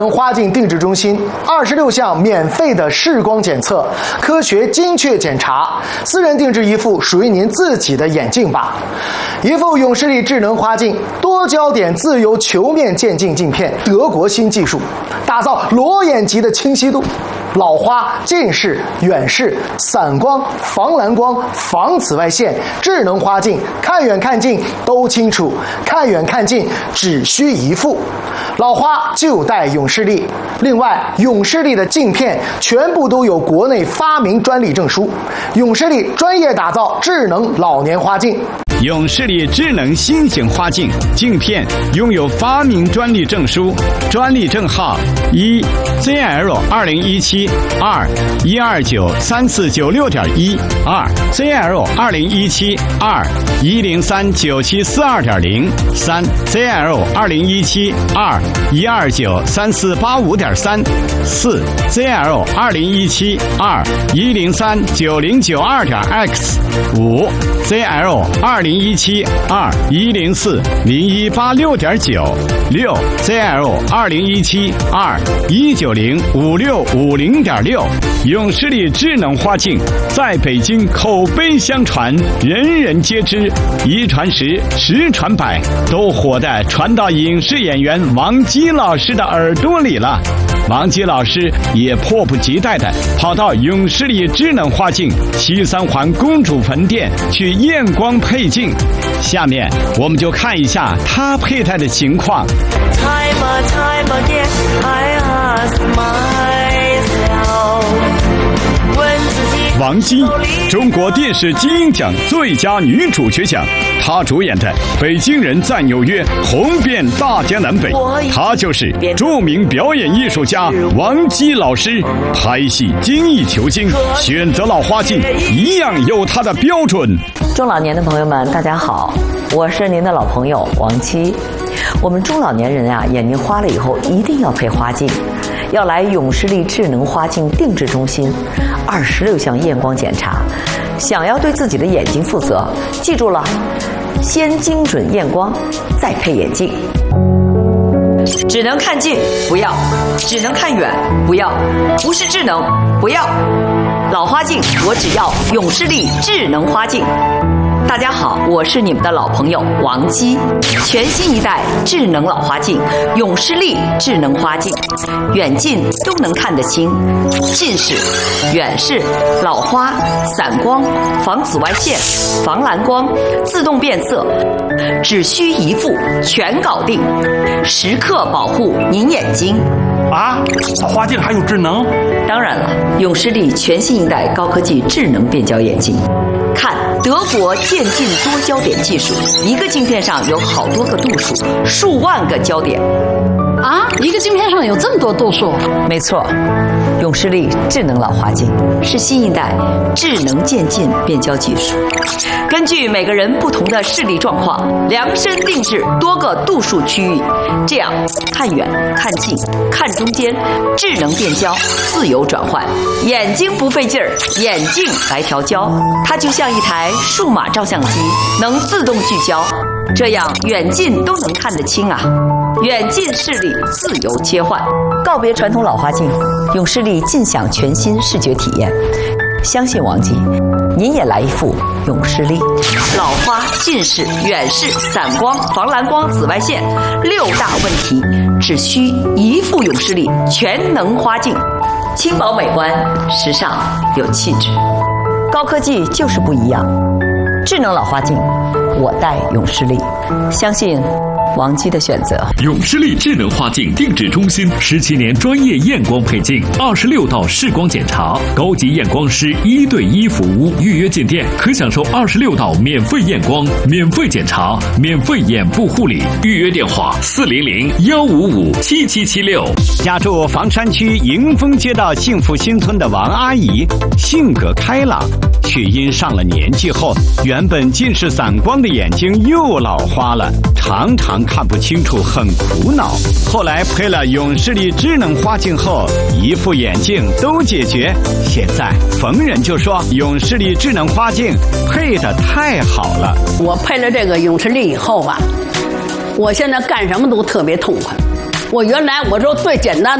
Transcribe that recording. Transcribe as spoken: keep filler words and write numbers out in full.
花镜定制中心二十六项免费的视光检测，科学精确检查，私人定制一副属于您自己的眼镜吧。一副永视力智能花镜，多焦点自由球面渐进镜片，德国新技术，打造裸眼级的清晰度。老花、近视、远视、散光、防蓝光、防紫外线，智能花镜，看远看近都清楚，看远看近只需一副。老花就戴永视力。另外，永视力的镜片全部都有国内发明专利证书。永视力专业打造智能老年花镜。 永视力智能新型花镜镜片拥有发明专利证书，专利证号一 Z L 二零一七二一二九三四九六点一二 Z L 二零一七二一零三九七四二点零三 Z L 二零一七二一二九三四八五点三四 Z L 二零一七二一零三九零九二点 X 五 Z L 二零一七二一零四零一八六点九六 Z L 二零一七二一九零五六五零点六。永视力智能花镜在北京口碑相传，人人皆知，一传十，十传百，都火的传到影视演员王姬老师的耳朵里了。王姬老师也迫不及待地跑到永视力智能花镜西三环公主坟店去验光配镜。下面我们就看一下他佩戴的情况。Time and time again, I ask myself, 王姬，中国电视金鹰奖最佳女主角奖，她主演的《北京人在纽约》红遍大江南北。她就是著名表演艺术家王姬老师。拍戏精益求精，选择老花镜一样有她的标准。 中老年的朋友们，大家好，我是您的老朋友王姬。我们中老年人啊，眼睛花了以后一定要配花镜，要来永视力智能花镜定制中心，二十六项验光检查。想要对自己的眼睛负责，记住了，先精准验光，再配眼镜。只能看近不要，只能看远不要，不是智能不要。老花镜我只要永视力智能花镜。大家好，我是你们的老朋友王姬。全新一代智能老花镜永视力智能花镜，远近都能看得清，近视、远视、老花、散光、防紫外线、防蓝光，自动变色，只需一副全搞定，时刻保护您眼睛。 啊，花镜还有智能？ 当然了，永视力全新一代高科技智能变焦眼镜。看德国渐进多焦点技术，一个镜片上有好多个度数，数万个焦点。 啊，一个镜片上有这么多度数？ 没错，永视力智能老花镜是新一代智能渐进变焦技术，根据每个人不同的视力状况，量身定制多个度数区域，这样看远、看近、看中间，智能变焦，自由转换，眼睛不费劲儿，眼镜来调焦，它就像一台数码照相机，能自动聚焦，这样远近都能看得清啊。远近视力自由切换，告别传统老花镜，永视力尽享全新视觉体验。相信王姬，您也来一副永视力。老花、近视、远视、散光、防蓝光、紫外线六大问题，只需一副永视力全能花镜，轻薄美观，时尚有气质。高科技就是不一样，智能老花镜，我戴永视力，相信王姬的选择。 永视力智能花镜定制中心十七年专业验光配镜，二十六道视光检查，高级验光师一对一服务。预约进店可享受二十六道免费验光、免费检查、免费眼部护理。预约电话：四零零幺五五七七七六。 家住房山区迎丰街道幸福新村的王阿姨，性格开朗，却因上了年纪后，原本近视散光的眼睛又老花了，常常看不清楚，很苦恼。后来配了永视力智能花镜后，一副眼镜都解决。现在逢人就说永视力智能花镜配得太好了。 我配了这个永视力以后吧，我现在干什么都特别痛快。 我原来我说最简单。